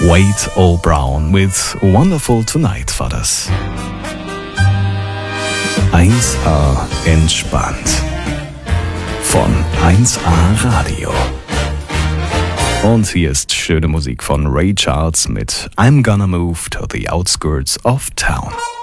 Wade O. Brown with Wonderful Tonight war das. 1A entspannt. Von 1A Radio. Und hier ist schöne Musik von Ray Charles mit I'm Gonna Move to the Outskirts of Town.